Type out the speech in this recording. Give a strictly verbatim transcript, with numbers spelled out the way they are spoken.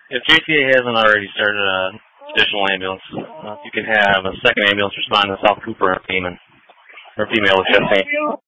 If J T A hasn't already started an additional ambulance, uh, you can have a second ambulance respond to South Cooper or Payman, or female with chest pain.